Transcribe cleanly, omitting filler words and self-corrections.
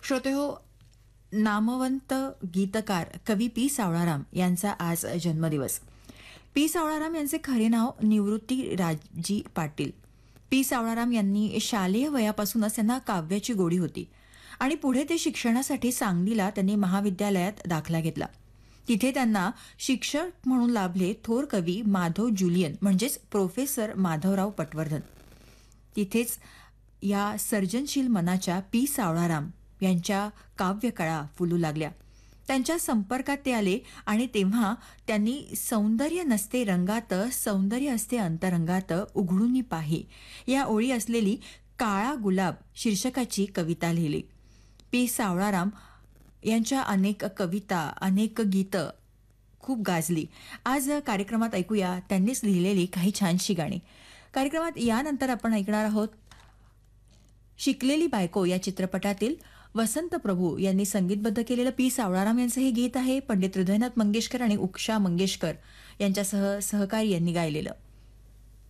श्रोतेहो, नामवंत गीतकार कवी पी सावळाराम यांचा आज जन्मदिवस. पी सावळाराम यांचे खरे नाव निवृत्ती राजी पाटील. पी सावळाराम यांनी शालेय वयापासूनच त्यांना काव्याची गोडी होती आणि पुढे ते शिक्षणासाठी सांगलीला त्यांनी महाविद्यालयात दाखला घेतला. तिथे त्यांना शिक्षक म्हणून लाभले थोर कवी माधव जुलियन म्हणजेच प्रोफेसर माधवराव पटवर्धन. तिथेच या सर्जनशील मनाच्या पी सावळाराम यांच्या काव्यकळा फुलू लागल्या. त्यांच्या संपर्कात ते आले आणि तेव्हा त्यांनी सौंदर्य नसते रंगात, सौंदर्य असते अंतरंगात, उघडून पाहे या ओळी असलेली काळा गुलाब शीर्षकाची कविता लिहिली. पी सावळाराम यांच्या अनेक कविता, अनेक गीतं खूप गाजली. आज कार्यक्रमात ऐकूया त्यांनीच लिहिलेली काही छानशी गाणी. कार्यक्रमात यानंतर आपण ऐकणार आहोत शिकलेली बायको या चित्रपटातील वसंत प्रभू यांनी संगीतबद्ध केलेलं पी सावळाराम यांचं हे गीत आहे. पंडित हृदयनाथ मंगेशकर आणि उषा मंगेशकर यांच्यासह सहकारी यांनी गायलेलं.